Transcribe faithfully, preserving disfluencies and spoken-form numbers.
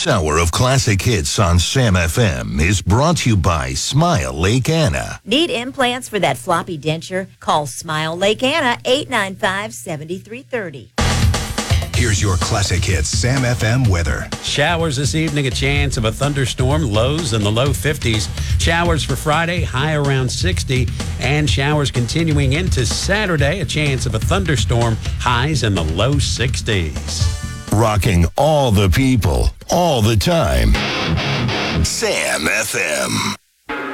This hour of classic hits on Sam F M is brought to you by Smile Lake Anna. Need implants for that floppy denture? Call Smile Lake Anna, eight nine five, seven three three zero. Here's your classic hits Sam F M weather. Showers this evening, a chance of a thunderstorm, lows in the low fifties. Showers for Friday, high around sixty. And showers continuing into Saturday, a chance of a thunderstorm, highs in the low sixties. Rocking all the people, all the time. Sam F M.